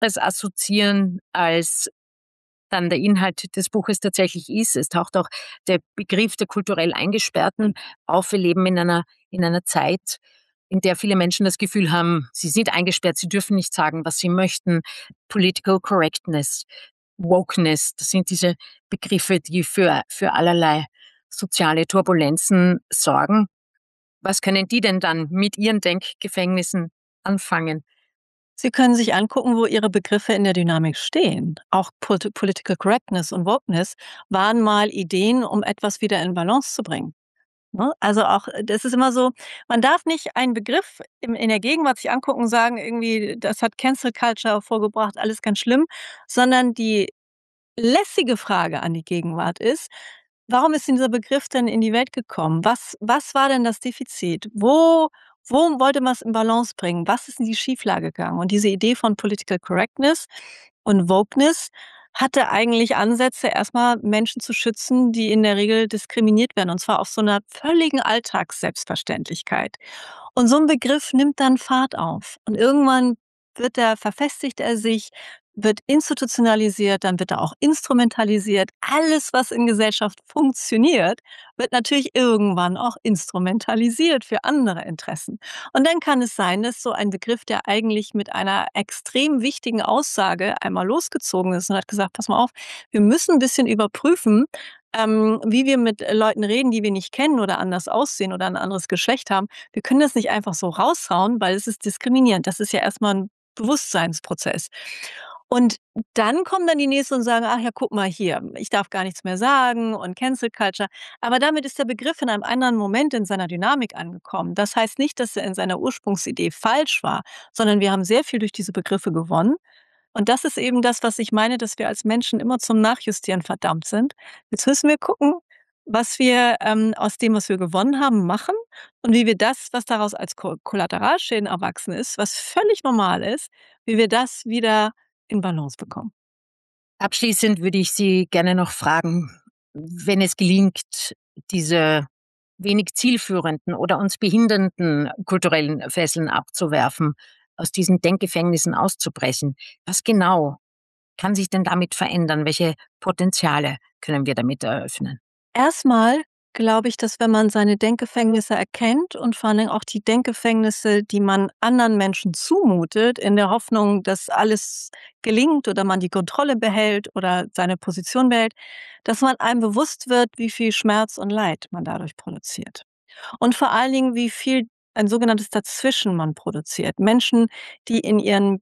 anderes assoziieren, als dann der Inhalt des Buches tatsächlich ist. Es taucht auch der Begriff der kulturell Eingesperrten auf. Wir leben in einer Zeit, in der viele Menschen das Gefühl haben, sie sind eingesperrt, sie dürfen nicht sagen, was sie möchten. Political Correctness, Wokeness, das sind diese Begriffe, die für allerlei soziale Turbulenzen sorgen. Was können die denn dann mit ihren Denkgefängnissen anfangen? Sie können sich angucken, wo Ihre Begriffe in der Dynamik stehen. Auch Political Correctness und Wokeness waren mal Ideen, um etwas wieder in Balance zu bringen. Ne? Also auch, das ist immer so, man darf nicht einen Begriff in der Gegenwart sich angucken und sagen, irgendwie, das hat Cancel Culture hervorgebracht, alles ganz schlimm, sondern die lässige Frage an die Gegenwart ist: Warum ist denn dieser Begriff denn in die Welt gekommen? Was war denn das Defizit? Wo wollte man's in Balance bringen? Was ist in die Schieflage gegangen? Und diese Idee von Political Correctness und Wokeness hatte eigentlich Ansätze, erstmal Menschen zu schützen, die in der Regel diskriminiert werden, und zwar auf so einer völligen Alltagsselbstverständlichkeit. Und so ein Begriff nimmt dann Fahrt auf. Und irgendwann verfestigt er sich, wird institutionalisiert, dann wird er auch instrumentalisiert. Alles, was in Gesellschaft funktioniert, wird natürlich irgendwann auch instrumentalisiert für andere Interessen. Und dann kann es sein, dass so ein Begriff, der eigentlich mit einer extrem wichtigen Aussage einmal losgezogen ist und hat gesagt: „Pass mal auf, wir müssen ein bisschen überprüfen, wie wir mit Leuten reden, die wir nicht kennen oder anders aussehen oder ein anderes Geschlecht haben. Wir können das nicht einfach so raushauen, weil es ist diskriminierend.“ Das ist ja erstmal ein Bewusstseinsprozess. Und dann kommen dann die Nächsten und sagen: „Ach ja, guck mal hier, ich darf gar nichts mehr sagen und Cancel Culture.“ Aber damit ist der Begriff in einem anderen Moment in seiner Dynamik angekommen. Das heißt nicht, dass er in seiner Ursprungsidee falsch war, sondern wir haben sehr viel durch diese Begriffe gewonnen. Und das ist eben das, was ich meine, dass wir als Menschen immer zum Nachjustieren verdammt sind. Jetzt müssen wir gucken, was wir, aus dem, was wir gewonnen haben, machen und wie wir das, was daraus als Kollateralschäden erwachsen ist, was völlig normal ist, wie wir das wieder in Balance bekommen. Abschließend würde ich Sie gerne noch fragen, wenn es gelingt, diese wenig zielführenden oder uns behindernden kulturellen Fesseln abzuwerfen, aus diesen Denkgefängnissen auszubrechen, was genau kann sich denn damit verändern? Welche Potenziale können wir damit eröffnen? Erstmal glaube ich, dass, wenn man seine Denkgefängnisse erkennt und vor allen Dingen auch die Denkgefängnisse, die man anderen Menschen zumutet, in der Hoffnung, dass alles gelingt oder man die Kontrolle behält oder seine Position behält, dass man einem bewusst wird, wie viel Schmerz und Leid man dadurch produziert. Und vor allen Dingen, wie viel ein sogenanntes Dazwischen man produziert. Menschen, die in ihren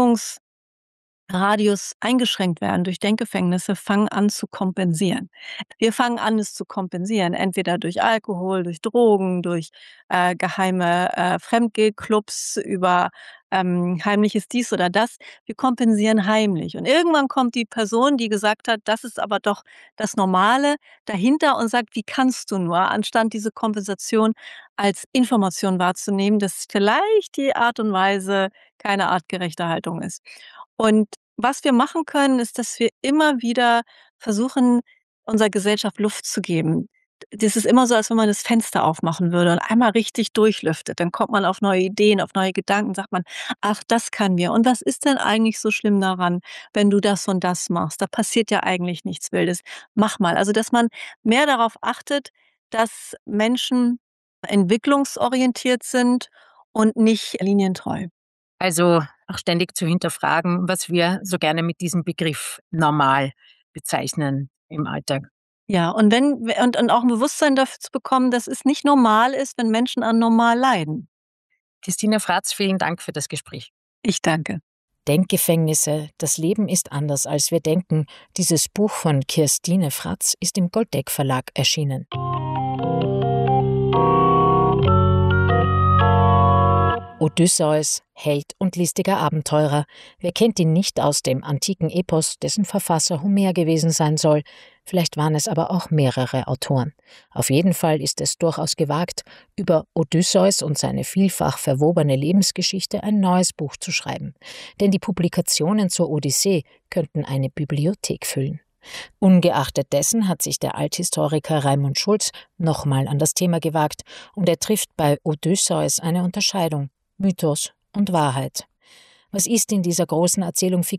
Radius eingeschränkt werden durch Denkgefängnisse, fangen an zu kompensieren. Wir fangen an, es zu kompensieren, entweder durch Alkohol, durch Drogen, durch geheime Fremdgehclubs, über heimliches dies oder das. Wir kompensieren heimlich. Und irgendwann kommt die Person, die gesagt hat, das ist aber doch das Normale, dahinter und sagt: Wie kannst du nur, anstatt diese Kompensation als Information wahrzunehmen, dass vielleicht die Art und Weise keine artgerechte Haltung ist. Und was wir machen können, ist, dass wir immer wieder versuchen, unserer Gesellschaft Luft zu geben. Das ist immer so, als wenn man das Fenster aufmachen würde und einmal richtig durchlüftet. Dann kommt man auf neue Ideen, auf neue Gedanken, sagt man: „Ach, das kann wir. Und was ist denn eigentlich so schlimm daran, wenn du das und das machst? Da passiert ja eigentlich nichts Wildes. Mach mal.“ Also, dass man mehr darauf achtet, dass Menschen entwicklungsorientiert sind und nicht linientreu. Also auch ständig zu hinterfragen, was wir so gerne mit diesem Begriff normal bezeichnen im Alltag. Ja, und und auch 'n Bewusstsein dafür zu bekommen, dass es nicht normal ist, wenn Menschen an normal leiden. Christina Fratz, vielen Dank für das Gespräch. Ich danke. Denkgefängnisse, das Leben ist anders als wir denken. Dieses Buch von Kirstine Fratz ist im Goldeck Verlag erschienen. Odysseus, Held und listiger Abenteurer. Wer kennt ihn nicht aus dem antiken Epos, dessen Verfasser Homer gewesen sein soll? Vielleicht waren es aber auch mehrere Autoren. Auf jeden Fall ist es durchaus gewagt, über Odysseus und seine vielfach verwobene Lebensgeschichte ein neues Buch zu schreiben. Denn die Publikationen zur Odyssee könnten eine Bibliothek füllen. Ungeachtet dessen hat sich der Althistoriker Raimund Schulz nochmal an das Thema gewagt und er trifft bei Odysseus eine Unterscheidung: Mythos und Wahrheit. Was ist in dieser großen Erzählung Fiktion